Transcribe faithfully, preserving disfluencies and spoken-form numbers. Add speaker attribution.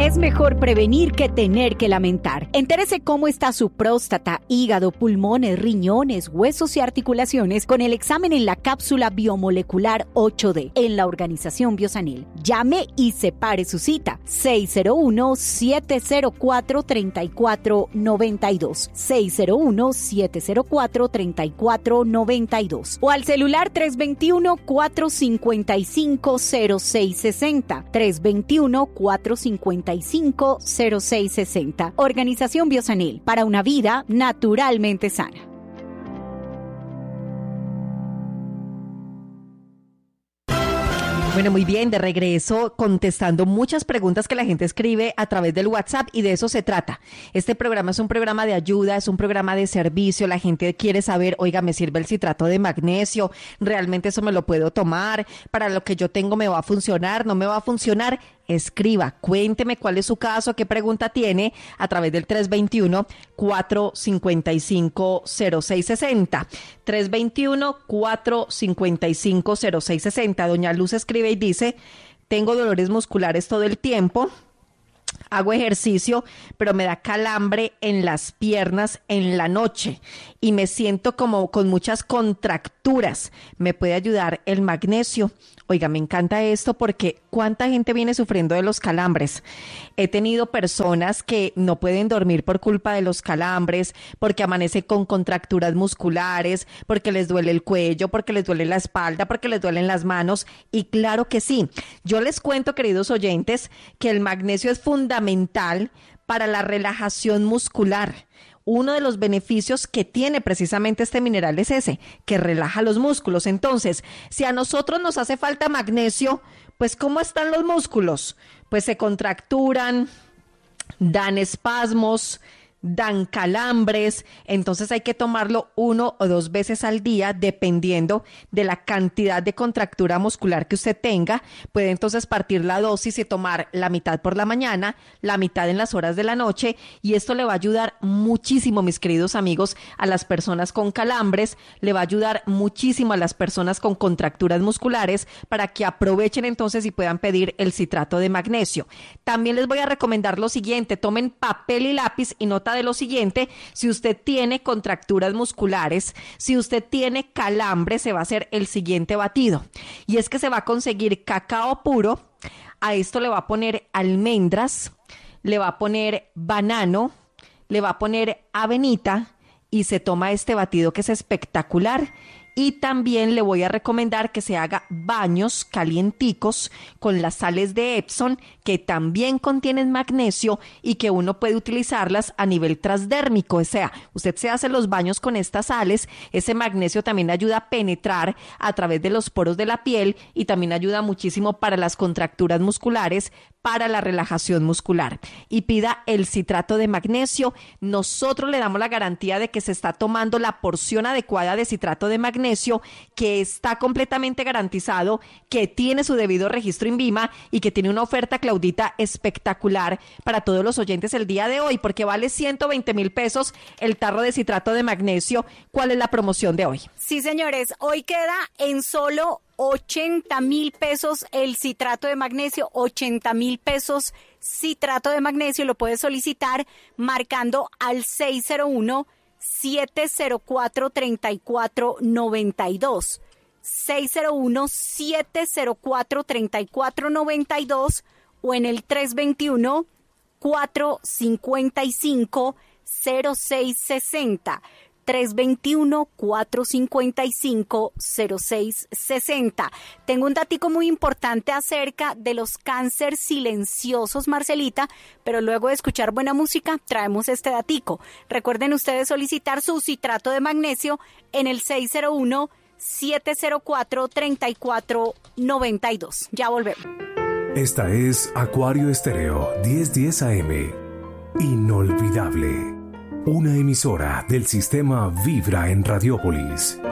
Speaker 1: Es mejor prevenir que tener que lamentar. Entérese cómo está su próstata, hígado, pulmones, riñones, huesos y articulaciones con el examen en la cápsula biomolecular ocho D en la Organización Biosanil. Llame y separe su cita. seis cero uno, siete cero cuatro, tres cuatro nueve dos. seis cero uno, siete cero cuatro, tres cuatro nueve dos. O al celular tres dos uno, cuatro cinco cinco, cero seis seis cero. tres dos uno, cuatro cinco cinco, cero seis seis cero. Organización Biosanil, para una vida naturalmente sana.
Speaker 2: Bueno, muy bien, de regreso contestando muchas preguntas que la gente escribe a través del WhatsApp y de eso se trata. Este programa es un programa de ayuda, es un programa de servicio. La gente quiere saber, oiga, ¿me sirve el citrato de magnesio? ¿Realmente eso me lo puedo tomar? ¿Para lo que yo tengo me va a funcionar? ¿No me va a funcionar? Escriba, cuénteme cuál es su caso, qué pregunta tiene a través del tres dos uno, cuatro cinco cinco, cero seis seis cero. tres dos uno, cuatro cinco cinco, cero seis seis cero. Doña Luz escribe y dice, tengo dolores musculares todo el tiempo, hago ejercicio, pero me da calambre en las piernas en la noche y me siento como con muchas contracturas. ¿Me puede ayudar el magnesio? Oiga, me encanta esto porque ¿cuánta gente viene sufriendo de los calambres? He tenido personas que no pueden dormir por culpa de los calambres, porque amanecen con contracturas musculares, porque les duele el cuello, porque les duele la espalda, porque les duelen las manos. Y claro que sí. Yo les cuento, queridos oyentes, que el magnesio es fundamental para la relajación muscular. Uno de los beneficios que tiene precisamente este mineral es ese, que relaja los músculos. Entonces, si a nosotros nos hace falta magnesio, pues ¿cómo están los músculos? Pues se contracturan, dan espasmos, dan calambres. Entonces hay que tomarlo uno o dos veces al día dependiendo de la cantidad de contractura muscular que usted tenga. Puede entonces partir la dosis y tomar la mitad por la mañana, la mitad en las horas de la noche, y esto le va a ayudar muchísimo, mis queridos amigos, a las personas con calambres, le va a ayudar muchísimo a las personas con contracturas musculares para que aprovechen entonces y puedan pedir el citrato de magnesio. También les voy a recomendar lo siguiente, tomen papel y lápiz y nota de lo siguiente: si usted tiene contracturas musculares, si usted tiene calambre, se va a hacer el siguiente batido, y es que se va a conseguir cacao puro, a esto le va a poner almendras, le va a poner banano, le va a poner avenita y se toma este batido que es espectacular. Y también le voy a recomendar que se haga baños calienticos con las sales de Epsom, que también contienen magnesio y que uno puede utilizarlas a nivel transdérmico. O sea, usted se hace los baños con estas sales, ese magnesio también ayuda a penetrar a través de los poros de la piel y también ayuda muchísimo para las contracturas musculares, para la relajación muscular. Y pida el citrato de magnesio. Nosotros le damos la garantía de que se está tomando la porción adecuada de citrato de magnesio, que está completamente garantizado, que tiene su debido registro INVIMA y que tiene una oferta, Claudita, espectacular para todos los oyentes el día de hoy, porque vale ciento veinte mil pesos el tarro de citrato de magnesio. ¿Cuál es la promoción de hoy?
Speaker 1: Sí, señores, hoy queda en solo ochenta mil pesos el citrato de magnesio, ochenta mil pesos citrato de magnesio. Lo puedes solicitar marcando al seis cero uno, siete cero cuatro, tres cuatro nueve dos. seis cero uno, siete cero cuatro, tres cuatro nueve dos o en el tres dos uno, cuatro cinco cinco, cero seis seis cero. tres dos uno, cuatro cinco cinco, cero seis seis cero. Tengo un datico muy importante acerca de los cánceres silenciosos, Marcelita, pero luego de escuchar buena música traemos este datico. Recuerden ustedes solicitar su citrato de magnesio en el seis cero uno, siete cero cuatro, tres cuatro nueve dos. Ya volvemos.
Speaker 3: Esta es Acuario Estéreo diez diez A M. Inolvidable. Una emisora del sistema Vibra en Radiópolis.